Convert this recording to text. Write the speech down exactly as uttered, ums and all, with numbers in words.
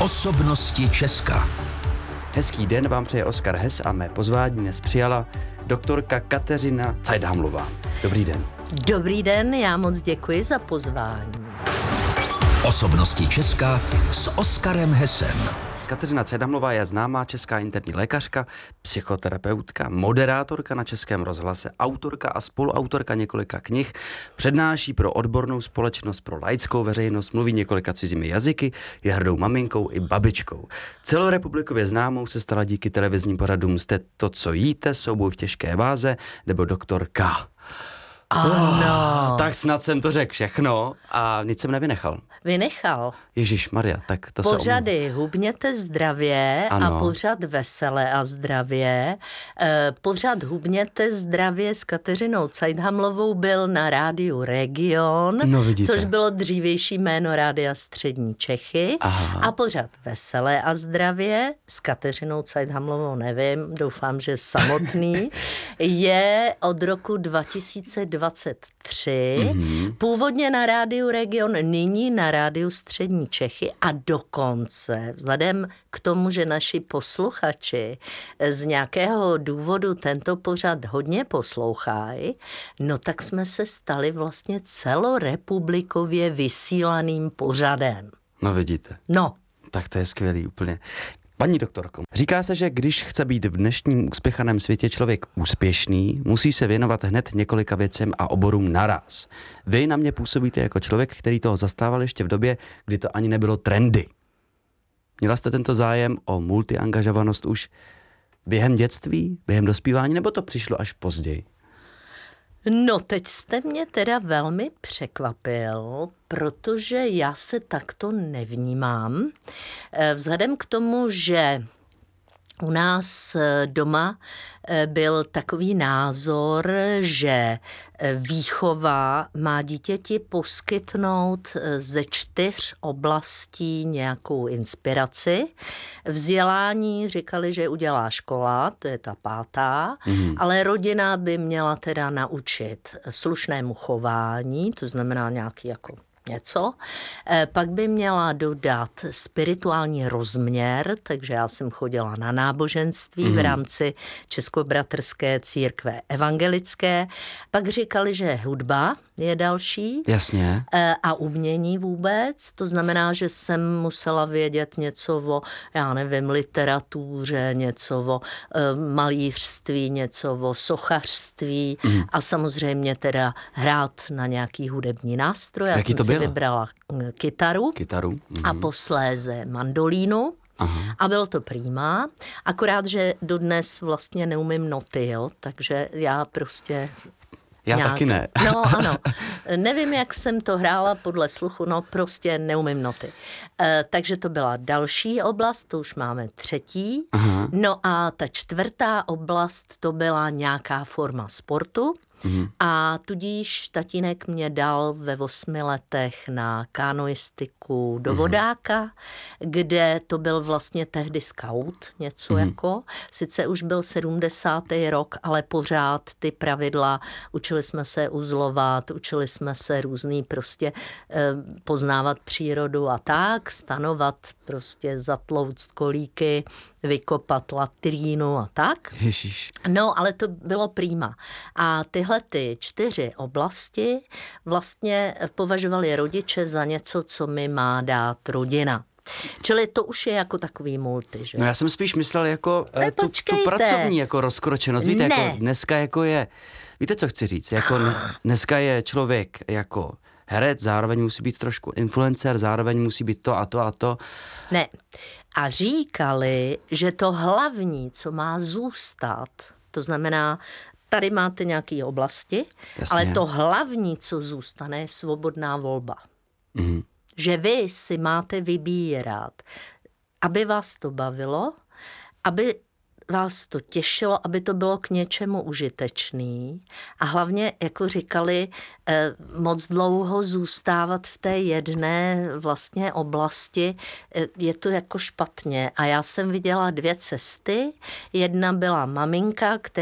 Osobnosti Česka. Hezký den vám přeje Oskar Hess a mé pozvání dnes přijala doktorka Kateřina Cajthamlová. Dobrý den. Dobrý den, já moc děkuji za pozvání. Osobnosti Česka s Oskarem Hessem. Kateřina Cajthamlová je známá česká interní lékařka, psychoterapeutka, moderátorka na Českém rozhlase, autorka a spoluautorka několika knih, přednáší pro odbornou společnost, pro laickou veřejnost, mluví několika cizími jazyky, je hrdou maminkou i babičkou. Celorepublikově známou se stala díky televizním pořadům Jste to, co jíte, Souboj v těžké váze nebo Doktor K. Ano. Oh, tak snad jsem to řekl všechno a nic jsem nevynechal. Vynechal. Ježišmarja, tak to se Pořady Hubněte zdravě Ano. a pořad Veselé a zdravě. E, pořad Hubněte zdravě s Kateřinou Cajthamlovou byl na rádiu Region, No, vidíte. což bylo dřívější jméno Rádia Střední Čechy. Aha. A pořad Veselé a zdravě s Kateřinou Cajthamlovou, nevím, doufám, že samotný, je od roku dva tisíce dvacet tři, mm-hmm. původně na rádiu Region, nyní na rádiu Střední Čechy a dokonce, vzhledem k tomu, že naši posluchači z nějakého důvodu tento pořad hodně poslouchají, no tak jsme se stali vlastně celorepublikově vysílaným pořadem. No vidíte. No. Tak to je skvělý úplně. Paní doktorko, říká se, že když chce být v dnešním uspěchaném světě člověk úspěšný, musí se věnovat hned několika věcem a oborům naraz. Vy na mě působíte jako člověk, který toho zastával ještě v době, kdy to ani nebylo trendy. Měla jste tento zájem o multiangažovanost už během dětství, během dospívání, nebo to přišlo až později? No, teď jste mě teda velmi překvapil, protože já se takto nevnímám. Vzhledem k tomu, že u nás doma byl takový názor, že výchova má dítěti poskytnout ze čtyř oblastí nějakou inspiraci. Vzdělání říkali, že udělá škola, to je ta pátá, mm. ale rodina by měla teda naučit slušnému chování, to znamená nějaký jako něco. Pak by měla dodat spirituální rozměr, takže já jsem chodila na náboženství mm. v rámci Českobratrské církve evangelické. Pak říkali, že hudba je další. Jasně. A umění vůbec. To znamená, že jsem musela vědět něco o, já nevím, literatuře, něco o malířství, něco o sochařství mm. a samozřejmě teda hrát na nějaký hudební nástroj. Já Jaký jsem to si bylo? vybrala kytaru, Kytaru. Mm. a posléze mandolínu. Aha. A bylo to prima, akorát, že dodnes vlastně neumím noty, jo? Takže já prostě... Já nějak... taky ne. No ano, nevím, jak jsem to hrála podle sluchu, no prostě neumím noty. E, takže to byla další oblast, to už máme třetí. Aha. No a ta čtvrtá oblast, to byla nějaká forma sportu. Mm. A tudíž tatínek mě dal ve osmi letech na kanoistiku do vodáka, kde to byl vlastně tehdy scout, něco mm. jako. Sice už byl sedmdesátý rok, ale pořád ty pravidla, učili jsme se uzlovat, učili jsme se různý prostě eh, poznávat přírodu a tak, stanovat prostě zatlouct kolíky, vykopat latrínu a tak. Ježiš. No, ale to bylo prima. A tyhle ty čtyři oblasti vlastně považovali rodiče za něco, co mi má dát rodina. Čili to už je jako takový multi, že? No já jsem spíš myslel jako Ne, tu, tu pracovní jako rozkročenost. Víte, ne. jako dneska jako je, víte, co chci říct? Jako ne, dneska je člověk jako herec, zároveň musí být trošku influencer, zároveň musí být to a to a to. Ne. A říkali, že to hlavní, co má zůstat, to znamená, tady máte nějaké oblasti, Jasně. ale to hlavní, co zůstane, je svobodná volba. Mhm. Že vy si máte vybírat, aby vás to bavilo, aby vás to těšilo, aby to bylo k něčemu užitečný a hlavně, jako říkali, moc dlouho zůstávat v té jedné vlastně oblasti, je to jako špatně. A já jsem viděla dvě cesty. Jedna byla maminka, která